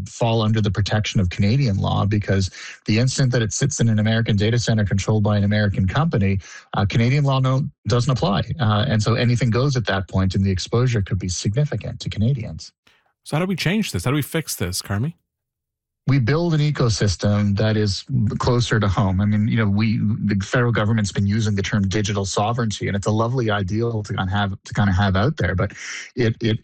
fall under the protection of Canadian law, because the instant that it sits in an American data center controlled by an American company, Canadian law doesn't apply. And so anything goes at that point, and the exposure could be significant to Canadians. So how do we change this? How do we fix this, Carmi? We build an ecosystem that is closer to home. I mean, the federal government's been using the term digital sovereignty, and it's a lovely ideal to kind of have out there, but it